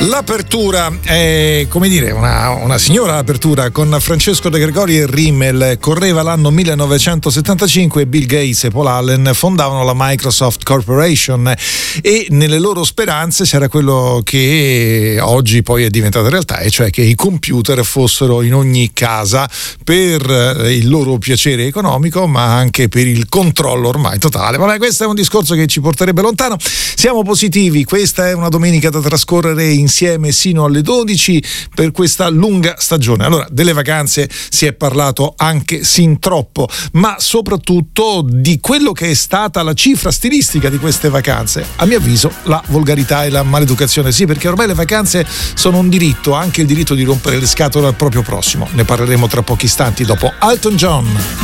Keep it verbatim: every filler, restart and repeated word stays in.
L'apertura è, come dire, una, una signora apertura con Francesco De Gregori e Rimmel. Correva l'anno millenovecentosettantacinque e Bill Gates e Paul Allen fondavano la Microsoft Corporation e nelle loro speranze c'era quello che oggi poi è diventato realtà, e cioè che i computer fossero in ogni casa per il loro piacere economico, ma anche per il controllo ormai totale. Vabbè, questo è un discorso che ci porterebbe lontano. Siamo positivi, questa è una domenica da trascorrere insieme sino alle dodici per questa lunga stagione. Allora, delle vacanze si è parlato anche sin troppo, ma soprattutto di quello che è stata la cifra stilistica di queste vacanze. A mio avviso, la volgarità e la maleducazione. Sì, perché ormai le vacanze sono un diritto, anche il diritto di rompere le scatole al proprio prossimo. Ne parleremo tra pochi istanti dopo Elton John.